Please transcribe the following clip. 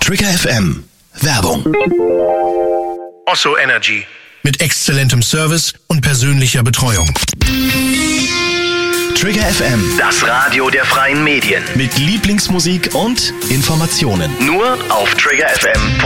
Trigger FM. Werbung. Osso Energy. Mit exzellentem Service und persönlicher Betreuung. Trigger FM. Das Radio der freien Medien. Mit Lieblingsmusik und Informationen. Nur auf triggerfm.de.